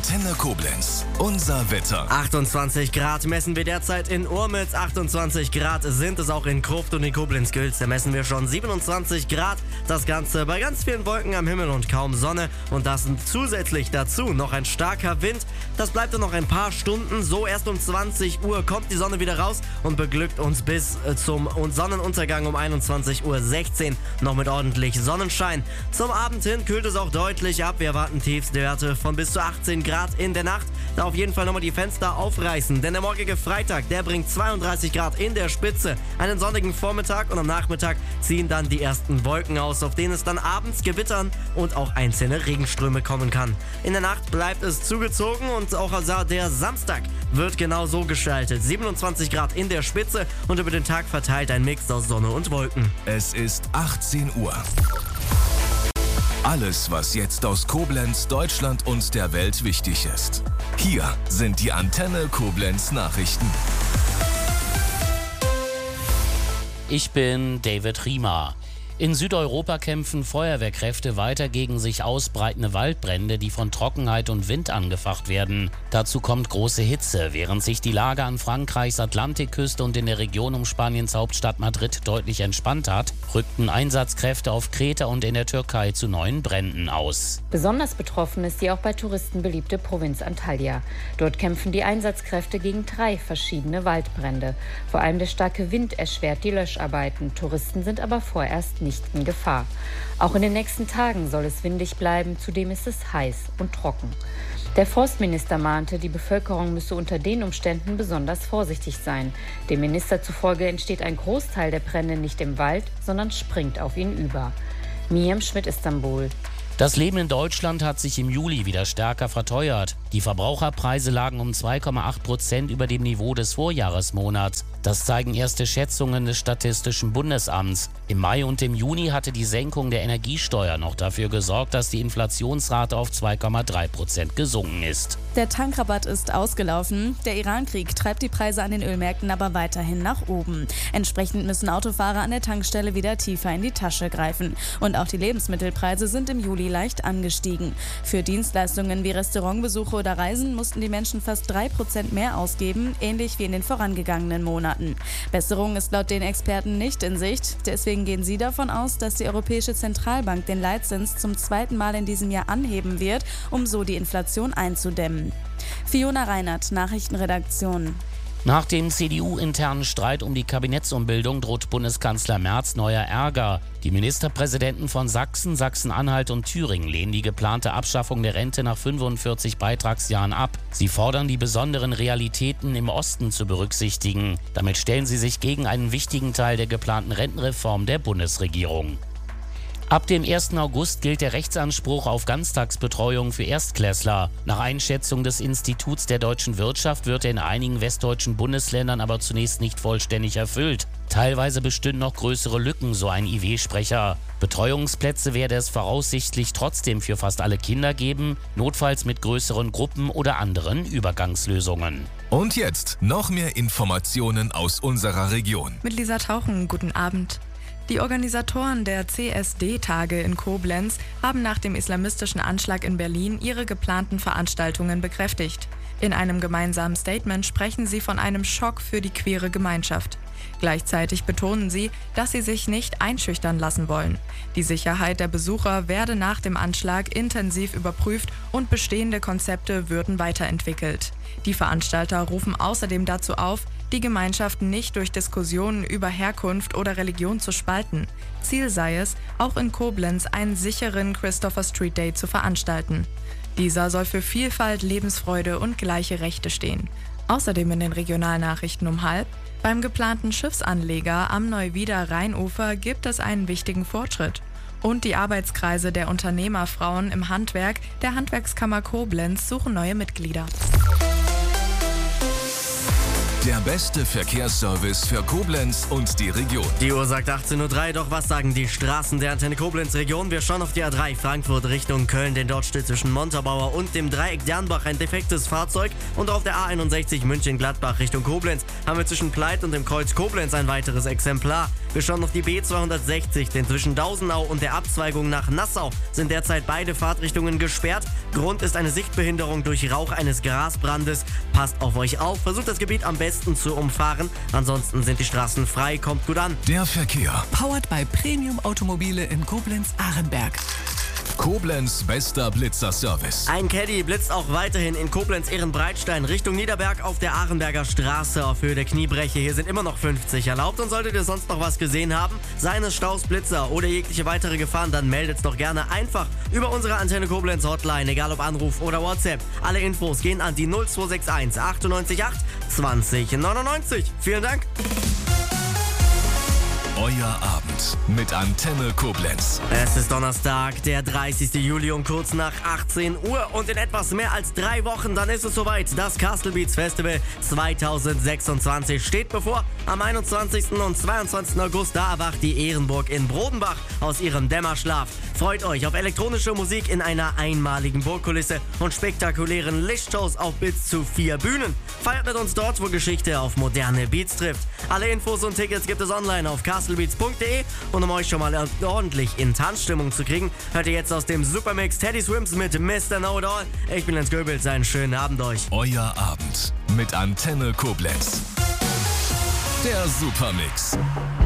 Antenne Koblenz. Unser Wetter. 28 Grad messen wir derzeit in Urmitz. 28 Grad sind es auch in Krufft und in Koblenz-Gülz. Da messen wir schon 27 Grad. Das Ganze bei ganz vielen Wolken am Himmel und kaum Sonne. Und das zusätzlich dazu noch ein starker Wind. Das bleibt dann noch ein paar Stunden. So erst um 20 Uhr kommt die Sonne wieder raus und beglückt uns bis zum Sonnenuntergang um 21:16 Uhr noch mit ordentlich Sonnenschein. Zum Abend hin kühlt es auch deutlich ab. Wir erwarten Tiefstwerte von bis zu 18 Grad in der Nacht. Da auf jeden Fall nochmal die Fenster aufreißen, denn der morgige Freitag, der bringt 32 Grad in der Spitze, einen sonnigen Vormittag und am Nachmittag ziehen dann die ersten Wolken aus, auf denen es dann abends gewittern und auch einzelne Regenströme kommen kann. In der Nacht bleibt es zugezogen und auch der Samstag wird genau so gestaltet. 27 Grad in der Spitze und über den Tag verteilt ein Mix aus Sonne und Wolken. Es ist 18 Uhr. Alles, was jetzt aus Koblenz, Deutschland und der Welt wichtig ist. Hier sind die Antenne Koblenz Nachrichten. Ich bin David Riemer. In Südeuropa kämpfen Feuerwehrkräfte weiter gegen sich ausbreitende Waldbrände, die von Trockenheit und Wind angefacht werden. Dazu kommt große Hitze. Während sich die Lage an Frankreichs Atlantikküste und in der Region um Spaniens Hauptstadt Madrid deutlich entspannt hat, rückten Einsatzkräfte auf Kreta und in der Türkei zu neuen Bränden aus. Besonders betroffen ist die auch bei Touristen beliebte Provinz Antalya. Dort kämpfen die Einsatzkräfte gegen 3 verschiedene Waldbrände. Vor allem der starke Wind erschwert die Löscharbeiten. Touristen sind aber vorerst nicht in Gefahr. Auch in den nächsten Tagen soll es windig bleiben, zudem ist es heiß und trocken. Der Forstminister mahnte, die Bevölkerung müsse unter den Umständen besonders vorsichtig sein. Dem Minister zufolge entsteht ein Großteil der Brände nicht im Wald, sondern springt auf ihn über. Miriam Schmidt, Istanbul. Das Leben in Deutschland hat sich im Juli wieder stärker verteuert. Die Verbraucherpreise lagen um 2,8% über dem Niveau des Vorjahresmonats. Das zeigen erste Schätzungen des Statistischen Bundesamts. Im Mai und im Juni hatte die Senkung der Energiesteuer noch dafür gesorgt, dass die Inflationsrate auf 2,3% gesunken ist. Der Tankrabatt ist ausgelaufen. Der Iran-Krieg treibt die Preise an den Ölmärkten aber weiterhin nach oben. Entsprechend müssen Autofahrer an der Tankstelle wieder tiefer in die Tasche greifen. Und auch die Lebensmittelpreise sind im Juli leicht angestiegen. Für Dienstleistungen wie Restaurantbesuche oder Reisen mussten die Menschen fast 3% mehr ausgeben, ähnlich wie in den vorangegangenen Monaten. Besserung ist laut den Experten nicht in Sicht. Deswegen gehen sie davon aus, dass die Europäische Zentralbank den Leitzins zum 2. Mal in diesem Jahr anheben wird, um so die Inflation einzudämmen. Fiona Reinert, Nachrichtenredaktion. Nach dem CDU-internen Streit um die Kabinettsumbildung droht Bundeskanzler Merz neuer Ärger. Die Ministerpräsidenten von Sachsen, Sachsen-Anhalt und Thüringen lehnen die geplante Abschaffung der Rente nach 45 Beitragsjahren ab. Sie fordern, die besonderen Realitäten im Osten zu berücksichtigen. Damit stellen sie sich gegen einen wichtigen Teil der geplanten Rentenreform der Bundesregierung. Ab dem 1. August gilt der Rechtsanspruch auf Ganztagsbetreuung für Erstklässler. Nach Einschätzung des Instituts der deutschen Wirtschaft wird er in einigen westdeutschen Bundesländern aber zunächst nicht vollständig erfüllt. Teilweise bestünden noch größere Lücken, so ein IW-Sprecher. Betreuungsplätze werde es voraussichtlich trotzdem für fast alle Kinder geben, notfalls mit größeren Gruppen oder anderen Übergangslösungen. Und jetzt noch mehr Informationen aus unserer Region. Mit Lisa Tauchen, guten Abend. Die Organisatoren der CSD-Tage in Koblenz haben nach dem islamistischen Anschlag in Berlin ihre geplanten Veranstaltungen bekräftigt. In einem gemeinsamen Statement sprechen sie von einem Schock für die queere Gemeinschaft. Gleichzeitig betonen sie, dass sie sich nicht einschüchtern lassen wollen. Die Sicherheit der Besucher werde nach dem Anschlag intensiv überprüft und bestehende Konzepte würden weiterentwickelt. Die Veranstalter rufen außerdem dazu auf, die Gemeinschaft nicht durch Diskussionen über Herkunft oder Religion zu spalten. Ziel sei es, auch in Koblenz einen sicheren Christopher Street Day zu veranstalten. Dieser soll für Vielfalt, Lebensfreude und gleiche Rechte stehen. Außerdem in den Regionalnachrichten um 12:30: Beim geplanten Schiffsanleger am Neuwieder Rheinufer gibt es einen wichtigen Fortschritt. Und die Arbeitskreise der Unternehmerfrauen im Handwerk der Handwerkskammer Koblenz suchen neue Mitglieder. Der beste Verkehrsservice für Koblenz und die Region. Die Uhr sagt 18:03 Uhr, doch was sagen die Straßen der Antenne Koblenz Region? Wir schauen auf die A3 Frankfurt Richtung Köln, denn dort steht zwischen Montabaur und dem Dreieck Dernbach ein defektes Fahrzeug. Und auf der A61 München-Gladbach Richtung Koblenz haben wir zwischen Pleit und dem Kreuz Koblenz ein weiteres Exemplar. Wir schauen auf die B260, denn zwischen Dausenau und der Abzweigung nach Nassau sind derzeit beide Fahrtrichtungen gesperrt. Grund ist eine Sichtbehinderung durch Rauch eines Grasbrandes. Passt auf euch auf, versucht das Gebiet am besten zu umfahren. Ansonsten sind die Straßen frei, kommt gut an. Der Verkehr. Powered by Premium Automobile in Koblenz-Ahrenberg. Koblenz bester Blitzerservice. Ein Caddy blitzt auch weiterhin in Koblenz-Ehrenbreitstein Richtung Niederberg auf der Ahrenberger Straße auf Höhe der Kniebreche. Hier sind immer noch 50 erlaubt und solltet ihr sonst noch was gesehen haben, seines Staus, Blitzer oder jegliche weitere Gefahren, dann meldet's doch gerne einfach über unsere Antenne Koblenz Hotline, egal ob Anruf oder WhatsApp. Alle Infos gehen an die 0261 98 8 20 99. Vielen Dank. Euer Abend mit Antenne Koblenz. Es ist Donnerstag, der 30. Juli um kurz nach 18 Uhr und in etwas mehr als 3 Wochen, dann ist es soweit. Das Castle Beats Festival 2026 steht bevor. Am 21. und 22. August, da erwacht die Ehrenburg in Brodenbach aus ihrem Dämmerschlaf. Freut euch auf elektronische Musik in einer einmaligen Burgkulisse und spektakulären Lichtshows auf bis zu 4 Bühnen. Feiert mit uns dort, wo Geschichte auf moderne Beats trifft. Alle Infos und Tickets gibt es online auf castlebeats.de und um euch schon mal ordentlich in Tanzstimmung zu kriegen, hört ihr jetzt aus dem Supermix Teddy Swims mit Mr. Know-It-All. Ich bin Lenz Goebels, einen schönen Abend euch. Euer Abend mit Antenne Koblenz. Der Supermix.